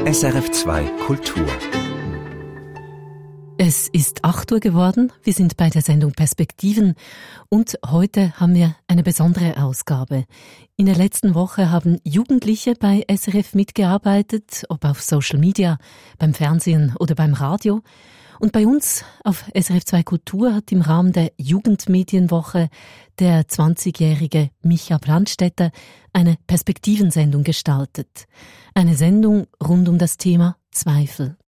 SRF2 Kultur. Es ist 8 Uhr geworden, wir sind bei der Sendung Perspektiven und heute haben wir eine besondere Ausgabe. In der letzten Woche haben Jugendliche bei SRF mitgearbeitet, ob auf Social Media, beim Fernsehen oder beim Radio. Und bei uns auf SRF2 Kultur hat im Rahmen der Jugendmedienwoche der 20-jährige Micha Brandstätter eine Perspektivensendung gestaltet. Eine Sendung rund um das Thema Zweifel.